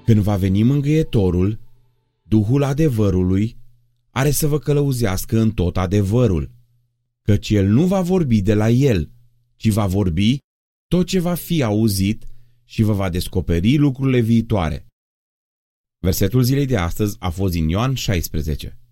Când va veni mângâietorul, Duhul adevărului, are să vă călăuzească în tot adevărul, căci El nu va vorbi de la El, ci va vorbi tot ce va fi auzit și vă va descoperi lucrurile viitoare. Versetul zilei de astăzi a fost din Ioan 16.